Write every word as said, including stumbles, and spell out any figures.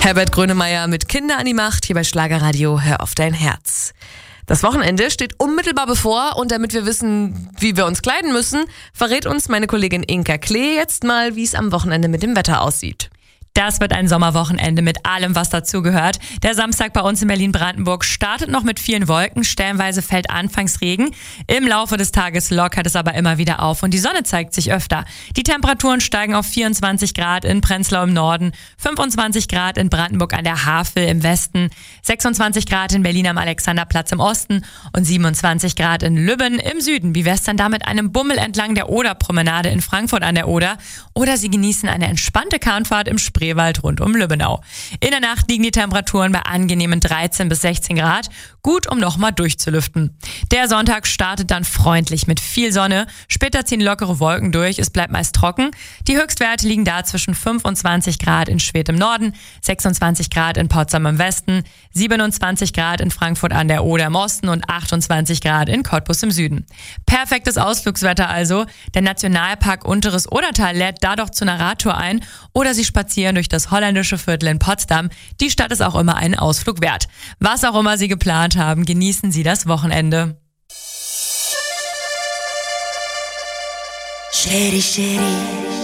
Herbert Grönemeyer mit Kinder an die Macht, hier bei Schlagerradio, hör auf dein Herz. Das Wochenende steht unmittelbar bevor und damit wir wissen, wie wir uns kleiden müssen, verrät uns meine Kollegin Inka Klee jetzt mal, wie es am Wochenende mit dem Wetter aussieht. Das wird ein Sommerwochenende mit allem, was dazugehört. Der Samstag bei uns in Berlin-Brandenburg startet noch mit vielen Wolken. Stellenweise fällt anfangs Regen. Im Laufe des Tages lockert es aber immer wieder auf und die Sonne zeigt sich öfter. Die Temperaturen steigen auf vierundzwanzig Grad in Prenzlau im Norden, fünfundzwanzig Grad in Brandenburg an der Havel im Westen, sechsundzwanzig Grad in Berlin am Alexanderplatz im Osten und siebenundzwanzig Grad in Lübben im Süden. Wie wär's dann da mit einem Bummel entlang der Oderpromenade in Frankfurt an der Oder? Oder Sie genießen eine entspannte Kahnfahrt im Spreewald rund um Lübbenau. In der Nacht liegen die Temperaturen bei angenehmen dreizehn bis sechzehn Grad, gut um nochmal durchzulüften. Der Sonntag startet dann freundlich mit viel Sonne, später ziehen lockere Wolken durch, es bleibt meist trocken. Die Höchstwerte liegen da zwischen fünfundzwanzig Grad in Schwedt im Norden, sechsundzwanzig Grad in Potsdam im Westen, siebenundzwanzig Grad in Frankfurt an der Oder im Osten und achtundzwanzig Grad in Cottbus im Süden. Perfektes Ausflugswetter also. Der Nationalpark Unteres Odertal lädt da doch zu einer Radtour ein oder Sie spazieren durch das holländische Viertel in Potsdam. Die Stadt ist auch immer einen Ausflug wert. Was auch immer Sie geplant haben, genießen Sie das Wochenende. Shady, shady.